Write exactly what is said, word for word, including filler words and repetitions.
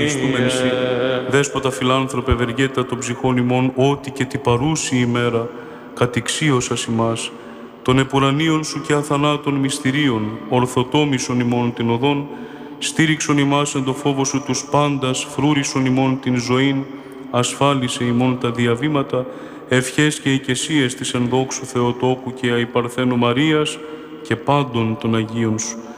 Ευχαριστούμεν σοι, δέσποτα φιλάνθρωπε ευεργέτα των ψυχών ημών, ότι και την παρούση ημέρα κατηξίωσας ημάς, των επουρανίων σου και αθανάτων μυστηρίων, ορθοτόμησον ημών την οδόν, στήριξον ημάς εν το φόβο σου τους πάντας, φρούρισον ημών την ζωήν, ασφάλισε ημών τα διαβήματα, ευχές και οικεσίες της ενδόξου Θεοτόκου και αϊπαρθένου Μαρίας και πάντων των Αγίων σου.